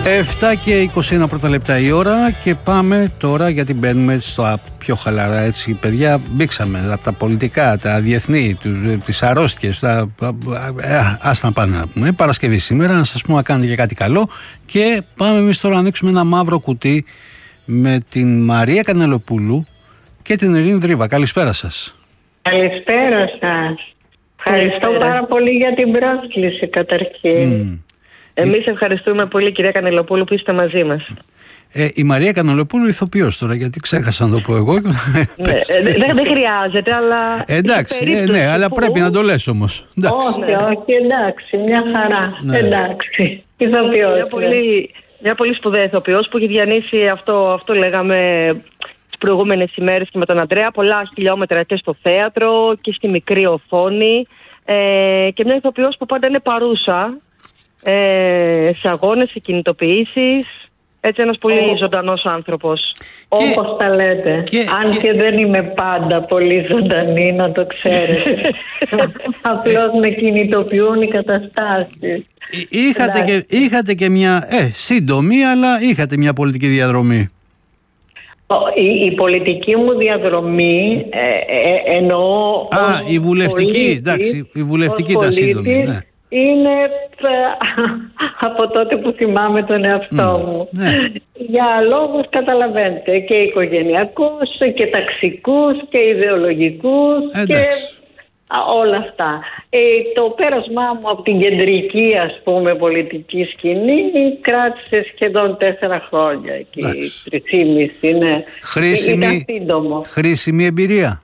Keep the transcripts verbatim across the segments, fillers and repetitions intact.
επτά και είκοσι ένα πρώτα λεπτά η ώρα και πάμε τώρα, γιατί μπαίνουμε στα πιο χαλαρά, έτσι παιδιά, μπήξαμε από τα πολιτικά, τα διεθνή, τις αρρώστιες, τα... ας να πάνε να πούμε, Παρασκευή σήμερα, να σας πούμε να κάνετε και κάτι καλό και πάμε εμείς τώρα να ανοίξουμε ένα μαύρο κουτί με την Μαρία Κανελοπούλου και την Ειρήνη Δρύβα. Καλησπέρα σας. Καλησπέρα σας. Ευχαριστώ πάρα πολύ για την πρόσκληση καταρχήν. Mm. Εμείς ευχαριστούμε πολύ, κυρία Κανελοπούλου, που είστε μαζί μας. Ε, η Μαρία Κανελοπούλου ηθοποιός τώρα, γιατί ξέχασα να το πω εγώ. Ναι, δεν, δεν χρειάζεται, αλλά... Εντάξει, ε, ναι, αλλά που... πρέπει να το λες όμως. Όχι, όχι, εντάξει, μια χαρά. Ναι. Εντάξει, ηθοποιός. Μια πολύ, μια πολύ σπουδαία ηθοποιός που έχει διανύσει αυτό, αυτό λέγαμε τις προηγούμενες ημέρες και με τον Αντρέα, πολλά χιλιόμετρα και στο θέατρο και στη μικρή οθόνη, ε, και μια ηθοποιός που πάντα είναι παρούσα Ε, σε αγώνες, σε κινητοποιήσεις. Έτσι ένας πολύ oh. ζωντανός άνθρωπος. Και... Όπως τα λέτε. Και... Αν και... και δεν είμαι πάντα πολύ ζωντανή, να το ξέρετε. Απλώς με κινητοποιούν οι καταστάσεις. Είχατε και, είχατε και μια ε, σύντομη, αλλά είχατε μια πολιτική διαδρομή. Η, η πολιτική μου διαδρομή ε, ε, εννοώ... Α, η βουλευτική, πολίτης, εντάξει, η βουλευτική ήταν σύντομη, ναι. Είναι από τότε που θυμάμαι τον εαυτό mm, μου. Ναι. Για λόγους, καταλαβαίνετε, και οικογενειακούς και ταξικούς και ιδεολογικούς. Εντάξει. Και όλα αυτά. Ε, το πέρασμά μου από την κεντρική, ας πούμε, πολιτική σκηνή κράτησε σχεδόν τέσσερα χρόνια. Και τρισήμιση, ναι. Χρήσιμη, ήταν σύντομο. Χρήσιμη εμπειρία.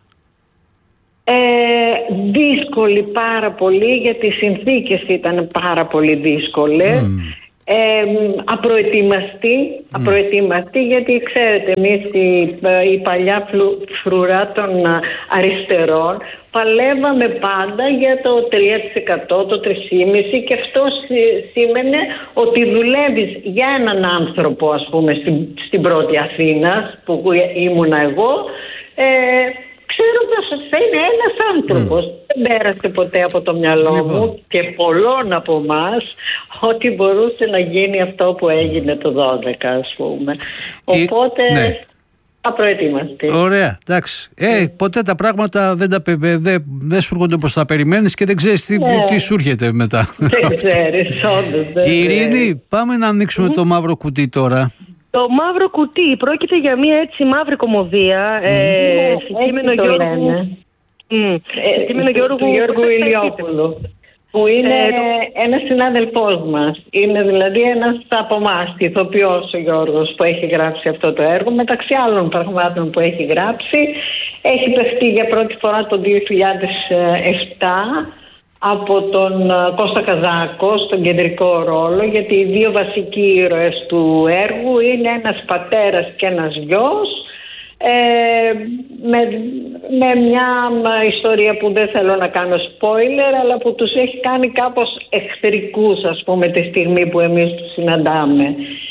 Ε, δύσκολη πάρα πολύ, γιατί οι συνθήκες ήταν πάρα πολύ δύσκολες. Mm. ε, απροετοιμαστή, mm. απροετοιμαστή γιατί ξέρετε εμείς η, η παλιά φλου, φρουρά των αριστερών παλεύαμε πάντα για το τρία τοις εκατό, το τρία κόμμα πέντε τοις εκατό, και αυτό σήμαινε ότι δουλεύεις για έναν άνθρωπο, ας πούμε, στην, στην πρώτη Αθήνα που ήμουνα εγώ. ε, Ξέρω πως θα είναι ένας άνθρωπος. Mm. Δεν πέρασε ποτέ από το μυαλό λοιπόν. μου και πολλών από εμάς ότι μπορούσε να γίνει αυτό που έγινε το δώδεκα, ας πούμε. Η... Οπότε ναι. απροετοίμαστε. Ωραία, εντάξει. Ε, mm. ποτέ τα πράγματα δεν, τα, δεν, δεν σου έρχονται όπως τα περιμένεις και δεν ξέρεις τι, ναι. τι σου έρχεται μετά. Δεν ξέρεις, όντως. Ειρήνη, πάμε να ανοίξουμε mm. το μαύρο κουτί τώρα. Το μαύρο κουτί πρόκειται για μια έτσι μαύρη κομμωδία, mm. ε, σε κείμενο Γιώργου, mm. ε, Γιώργου, του Γιώργου Ηλιόπουλου, που είναι ε, ένας συνάδελφός μας. Είναι δηλαδή ένας από εμάς, ηθοποιός ο Γιώργος, που έχει γράψει αυτό το έργο, μεταξύ άλλων πραγμάτων που έχει γράψει. Έχει παιχτεί για πρώτη φορά το δύο χιλιάδες επτά από τον Κώστα Καζάκο στον κεντρικό ρόλο, γιατί οι δύο βασικοί ήρωες του έργου είναι ένας πατέρας και ένας γιος, ε, με, με μια ιστορία που δεν θέλω να κάνω spoiler, αλλά που τους έχει κάνει κάπως εχθρικούς, ας πούμε, τη στιγμή που εμείς τους συναντάμε.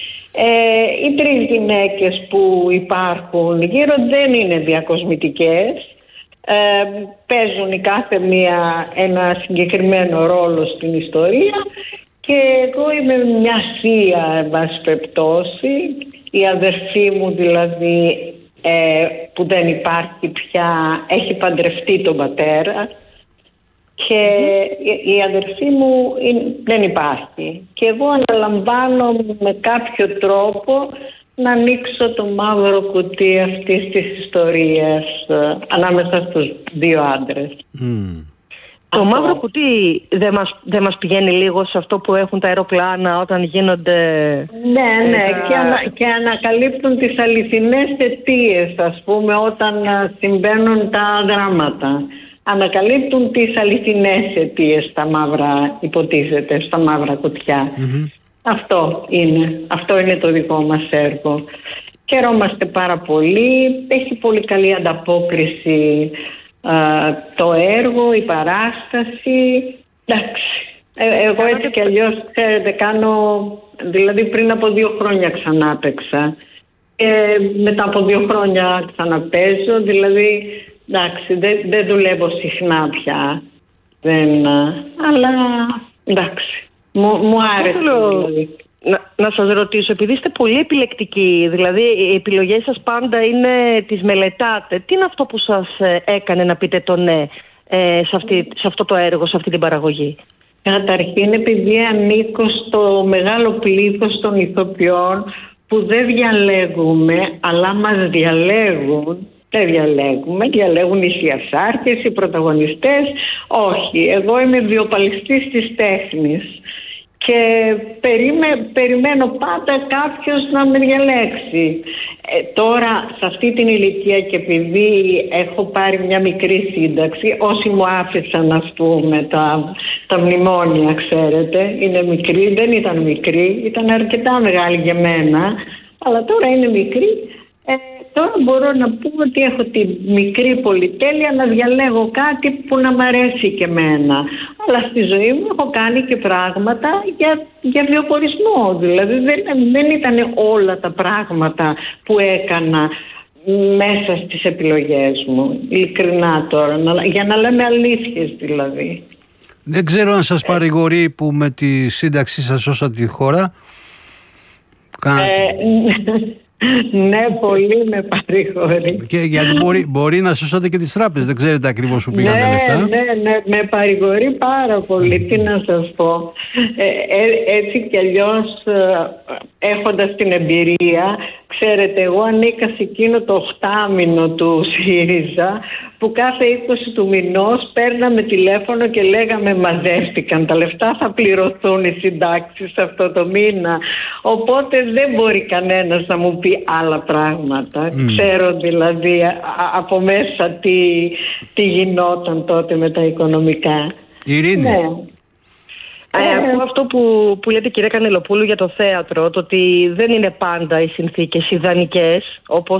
Ε, οι τρεις γυναίκες που υπάρχουν γύρω δεν είναι διακοσμητικές. Ε, παίζουν η κάθε μία ένα συγκεκριμένο ρόλο στην ιστορία, και εγώ είμαι μια θεία, εν πάση περιπτώσει, η αδερφή μου δηλαδή, ε, που δεν υπάρχει πια, έχει παντρευτεί τον πατέρα, και mm-hmm. η αδερφή μου δεν υπάρχει, και εγώ αναλαμβάνω με κάποιο τρόπο να ανοίξω το μαύρο κουτί αυτής της ιστορίας ε, ανάμεσα στους δύο άντρες. Mm. Το αυτό. Μαύρο κουτί δεν μας, δεν μας πηγαίνει λίγο σε αυτό που έχουν τα αεροπλάνα όταν γίνονται... Ναι, ναι, τα... και, ανα, και ανακαλύπτουν τις αληθινές αιτίες, ας πούμε, όταν συμβαίνουν τα δράματα. Ανακαλύπτουν τις αληθινές αιτίες στα μαύρα, υποτίθεται, στα μαύρα κουτιά. Mm-hmm. Αυτό είναι. Αυτό είναι το δικό μας έργο. Χαιρόμαστε πάρα πολύ. Έχει πολύ καλή ανταπόκριση α, το έργο, η παράσταση. Εντάξει. Ε, εγώ έτσι κι αλλιώς, ξέρετε, κάνω... Δηλαδή πριν από δύο χρόνια ξανά παίξα. Ε, μετά από δύο χρόνια ξαναπαίζω. Δηλαδή, εντάξει, δεν, δεν δουλεύω συχνά πια. Δεν, αλλά, εντάξει. Μου, μου άρεσε. Θέλω, δηλαδή. Να, να σας ρωτήσω, επειδή είστε πολύ επιλεκτικοί, δηλαδή οι επιλογές σας πάντα είναι, τις μελετάτε, τι είναι αυτό που σας έκανε να πείτε το ναι ε, σε, αυτή, σε αυτό το έργο, σε αυτή την παραγωγή? Καταρχήν, επειδή ανήκω στο μεγάλο πλήθος των ηθοποιών που δεν διαλέγουμε, αλλά μας διαλέγουν. Δεν διαλέγουμε, διαλέγουν οι σιασάρχες, οι πρωταγωνιστές. Όχι, εγώ είμαι βιοπαλιστής της τέχνης και περιμέ, περιμένω πάντα κάποιος να με διαλέξει. Ε, τώρα, σε αυτή την ηλικία, και επειδή έχω πάρει μια μικρή σύνταξη, όσοι μου άφησαν, ας πούμε, τα, τα μνημόνια, ξέρετε, είναι μικρή, δεν ήταν μικρή, ήταν αρκετά μεγάλη για μένα, αλλά τώρα είναι μικρή. Ε, τώρα μπορώ να πω ότι έχω τη μικρή πολυτέλεια να διαλέγω κάτι που να μ' αρέσει και εμένα. Αλλά στη ζωή μου έχω κάνει και πράγματα για, για βιοπορισμό. Δηλαδή δεν, δεν ήταν όλα τα πράγματα που έκανα μέσα στις επιλογές μου. Ειλικρινά τώρα, να, για να λέμε αλήθειες δηλαδή. Δεν ξέρω αν σας παρηγορεί που με τη σύνταξή σας σώσατε τη χώρα. Ε, ναι, πολύ με παρηγορεί. Και γιατί μπορεί, μπορεί να σώσατε και τις τράπεζες, δεν ξέρετε ακριβώς που πήγαν ναι, τα λεφτά. Ναι, ναι, με παρηγορεί πάρα πολύ, τι να σας πω. Ε, ε, έτσι κι αλλιώς, ε, έχοντας την εμπειρία, ξέρετε, εγώ ανήκα σε εκείνο το οχτάμινο του ΣΥΡΙΖΑ, που κάθε είκοσι του μηνός παίρναμε τηλέφωνο και λέγαμε μαζεύτηκαν τα λεφτά, θα πληρωθούν οι συντάξεις αυτό το μήνα. Οπότε δεν μπορεί κανένας να μου πει άλλα πράγματα. Mm. Ξέρω δηλαδή α, από μέσα τι, τι γινόταν τότε με τα οικονομικά. Ειρήνη. Ναι. Ε, ακούω αυτό που, που λέτε, κυρία Κανελοπούλου, για το θέατρο, το ότι δεν είναι πάντα οι συνθήκες ιδανικές, όπως